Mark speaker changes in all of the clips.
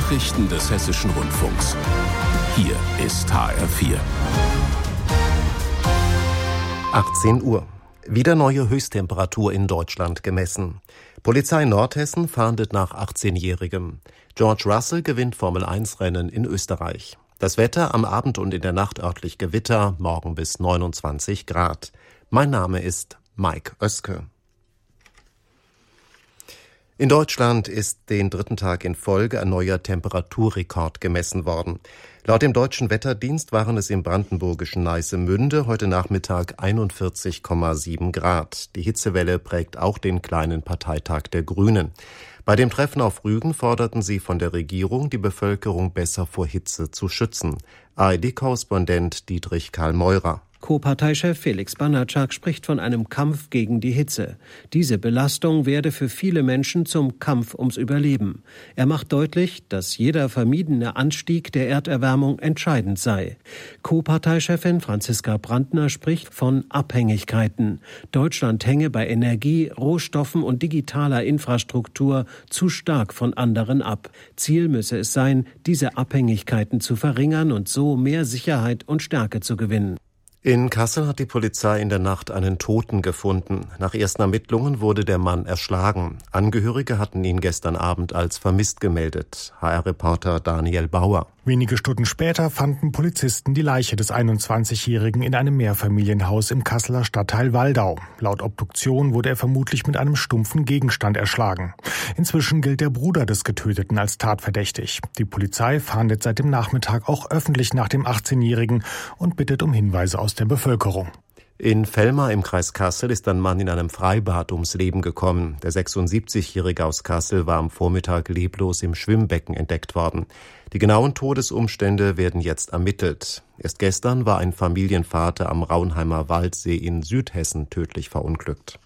Speaker 1: Nachrichten des Hessischen Rundfunks. Hier ist HR4.
Speaker 2: 18 Uhr. Wieder neue Höchsttemperatur in Deutschland gemessen. Polizei Nordhessen fahndet nach 18-Jährigem. George Russell gewinnt Formel-1-Rennen in Österreich. Das Wetter am Abend und in der Nacht örtlich Gewitter, morgen bis 29 Grad. Mein Name ist Mike Oeske. In Deutschland ist den dritten Tag in Folge ein neuer Temperaturrekord gemessen worden. Laut dem Deutschen Wetterdienst waren es im brandenburgischen Neissemünde heute Nachmittag 41,7 Grad. Die Hitzewelle prägt auch den kleinen Parteitag der Grünen. Bei dem Treffen auf Rügen forderten sie von der Regierung, die Bevölkerung besser vor Hitze zu schützen. ARD-Korrespondent Dietrich Karl Meurer.
Speaker 3: Co-Parteichef Felix Banatschak spricht von einem Kampf gegen die Hitze. Diese Belastung werde für viele Menschen zum Kampf ums Überleben. Er macht deutlich, dass jeder vermiedene Anstieg der Erderwärmung entscheidend sei. Co-Parteichefin Franziska Brandner spricht von Abhängigkeiten. Deutschland hänge bei Energie, Rohstoffen und digitaler Infrastruktur zu stark von anderen ab. Ziel müsse es sein, diese Abhängigkeiten zu verringern und so mehr Sicherheit und Stärke zu gewinnen.
Speaker 2: In Kassel hat die Polizei in der Nacht einen Toten gefunden. Nach ersten Ermittlungen wurde der Mann erschlagen. Angehörige hatten ihn gestern Abend als vermisst gemeldet. HR-Reporter Daniel Bauer.
Speaker 4: Wenige Stunden später fanden Polizisten die Leiche des 21-Jährigen in einem Mehrfamilienhaus im Kasseler Stadtteil Waldau. Laut Obduktion wurde er vermutlich mit einem stumpfen Gegenstand erschlagen. Inzwischen gilt der Bruder des Getöteten als tatverdächtig. Die Polizei fahndet seit dem Nachmittag auch öffentlich nach dem 18-Jährigen und bittet um Hinweise aus der Bevölkerung.
Speaker 2: In Vellmar im Kreis Kassel ist ein Mann in einem Freibad ums Leben gekommen. Der 76-Jährige aus Kassel war am Vormittag leblos im Schwimmbecken entdeckt worden. Die genauen Todesumstände werden jetzt ermittelt. Erst gestern war ein Familienvater am Raunheimer Waldsee in Südhessen tödlich verunglückt.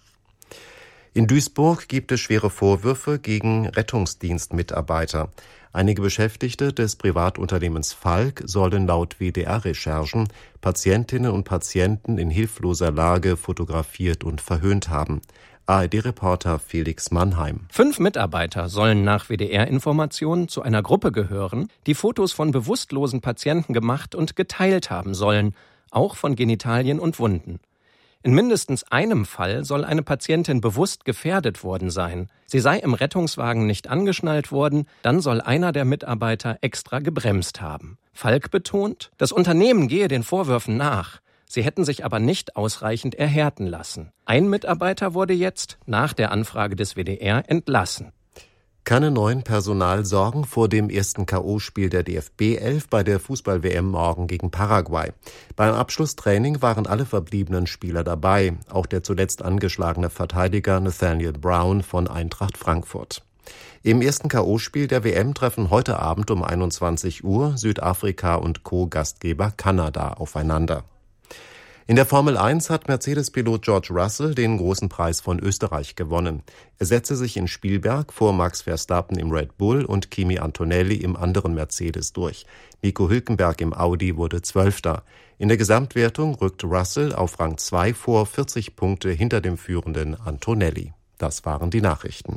Speaker 2: In Duisburg gibt es schwere Vorwürfe gegen Rettungsdienstmitarbeiter. Einige Beschäftigte des Privatunternehmens Falk sollen laut WDR-Recherchen Patientinnen und Patienten in hilfloser Lage fotografiert und verhöhnt haben. ARD-Reporter Felix Mannheim.
Speaker 5: 5 Mitarbeiter sollen nach WDR-Informationen zu einer Gruppe gehören, die Fotos von bewusstlosen Patienten gemacht und geteilt haben sollen, auch von Genitalien und Wunden. In mindestens einem Fall soll eine Patientin bewusst gefährdet worden sein. Sie sei im Rettungswagen nicht angeschnallt worden, dann soll einer der Mitarbeiter extra gebremst haben. Falk betont, das Unternehmen gehe den Vorwürfen nach. Sie hätten sich aber nicht ausreichend erhärten lassen. Ein Mitarbeiter wurde jetzt, nach der Anfrage des WDR, entlassen.
Speaker 2: Keine neuen Personalsorgen vor dem ersten K.O.-Spiel der DFB-11 bei der Fußball-WM morgen gegen Paraguay. Beim Abschlusstraining waren alle verbliebenen Spieler dabei, auch der zuletzt angeschlagene Verteidiger Nathaniel Brown von Eintracht Frankfurt. Im ersten K.O.-Spiel der WM treffen heute Abend um 21 Uhr Südafrika und Co-Gastgeber Kanada aufeinander. In der Formel 1 hat Mercedes-Pilot George Russell den großen Preis von Österreich gewonnen. Er setzte sich in Spielberg vor Max Verstappen im Red Bull und Kimi Antonelli im anderen Mercedes durch. Nico Hülkenberg im Audi wurde 12. In der Gesamtwertung rückt Russell auf Rang 2 vor, 40 Punkte hinter dem führenden Antonelli. Das waren die Nachrichten.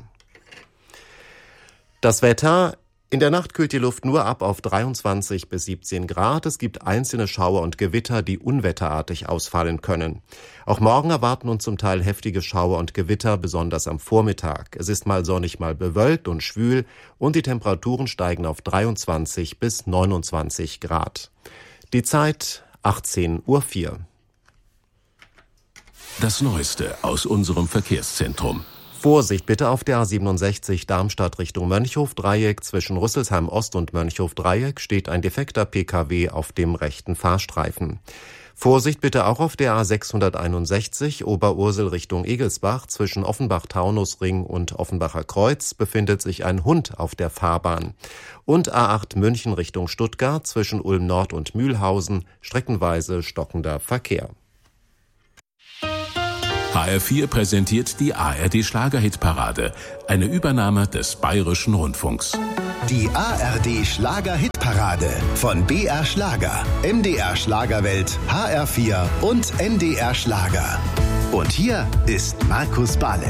Speaker 2: Das Wetter. In der Nacht kühlt die Luft nur ab auf 23 bis 17 Grad. Es gibt einzelne Schauer und Gewitter, die unwetterartig ausfallen können. Auch morgen erwarten uns zum Teil heftige Schauer und Gewitter, besonders am Vormittag. Es ist mal sonnig, mal bewölkt und schwül und die Temperaturen steigen auf 23 bis 29 Grad. Die Zeit 18:04 Uhr.
Speaker 1: Das Neueste aus unserem Verkehrszentrum.
Speaker 2: Vorsicht bitte auf der A67 Darmstadt Richtung Mönchhof-Dreieck. Zwischen Rüsselsheim Ost und Mönchhof-Dreieck steht ein defekter Pkw auf dem rechten Fahrstreifen. Vorsicht bitte auch auf der A661 Oberursel Richtung Egelsbach. Zwischen Offenbach-Taunusring und Offenbacher Kreuz befindet sich ein Hund auf der Fahrbahn. Und A8 München Richtung Stuttgart zwischen Ulm Nord und Mühlhausen streckenweise stockender Verkehr.
Speaker 1: HR4 präsentiert die ARD-Schlager-Hitparade, eine Übernahme des Bayerischen Rundfunks.
Speaker 6: Die ARD-Schlager-Hitparade von BR Schlager, MDR Schlagerwelt, HR4 und NDR Schlager. Und hier ist Markus Balek.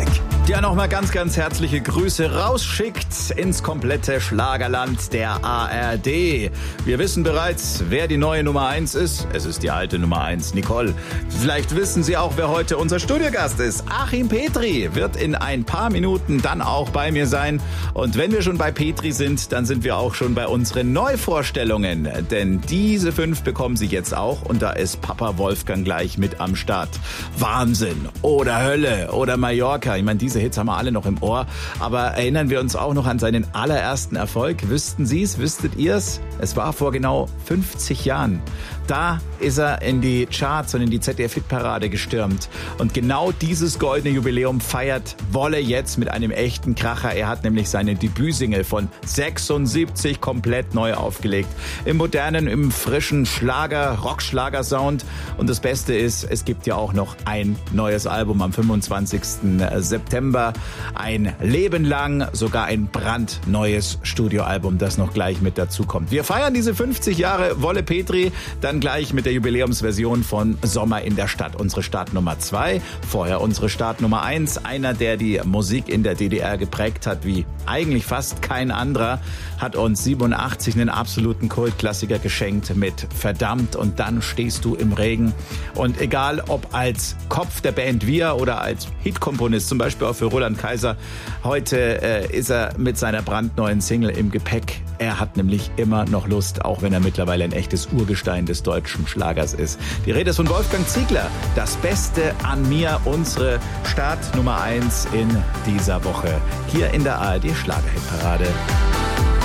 Speaker 7: Ja, nochmal ganz, ganz herzliche Grüße rausschickt ins komplette Schlagerland der ARD. Wir wissen bereits, wer die neue Nummer 1 ist. Es ist die alte Nummer 1, Nicole. Vielleicht wissen Sie auch, wer heute unser Studiogast ist. Achim Petri wird in ein paar Minuten dann auch bei mir sein. Und wenn wir schon bei Petri sind, dann sind wir auch schon bei unseren Neuvorstellungen. Denn diese 5 bekommen Sie jetzt auch. Und da ist Papa Wolfgang gleich mit am Start. Wahnsinn oder Hölle oder Mallorca. Ich meine, diese Hits haben wir alle noch im Ohr. Aber erinnern wir uns auch noch an seinen allerersten Erfolg. Wüssten Sie es? Wüsstet ihr es? Es war vor genau 50 Jahren. Da ist er in die Charts und in die ZDF-Hitparade gestürmt. Und genau dieses goldene Jubiläum feiert Wolle jetzt mit einem echten Kracher. Er hat nämlich seine Debütsingle von 76 komplett neu aufgelegt. Im modernen, im frischen Schlager, Rockschlager-Sound. Und das Beste ist, es gibt ja auch noch ein neues Album am 25. September. Ein Leben lang, sogar ein brandneues Studioalbum, das noch gleich mit dazu kommt. Wir feiern diese 50 Jahre Wolle Petri, dann gleich mit der Jubiläumsversion von Sommer in der Stadt. Unsere Startnummer 2, vorher unsere Startnummer 1. Einer, der die Musik in der DDR geprägt hat, wie eigentlich fast kein anderer, hat uns 87 einen absoluten Kultklassiker geschenkt mit Verdammt und dann stehst du im Regen. Und egal ob als Kopf der Band Wir oder als Hitkomponist, zum Beispiel auch für Roland Kaiser, heute ist er mit seiner brandneuen Single im Gepäck. Er hat nämlich immer noch Lust, auch wenn er mittlerweile ein echtes Urgestein des deutschen Schlagers ist. Die Rede ist von Wolfgang Ziegler. Das Beste an mir, unsere Start Nummer 1 in dieser Woche. Hier in der ARD Schlagerhitparade.